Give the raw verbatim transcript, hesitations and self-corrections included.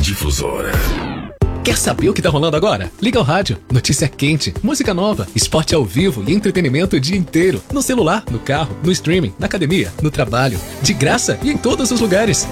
Difusora. Quer saber o que tá rolando agora? Liga o rádio. Notícia quente, música nova, esporte ao vivo e entretenimento o dia inteiro. No celular, no carro, no streaming, na academia, no trabalho. De graça e em todos os lugares.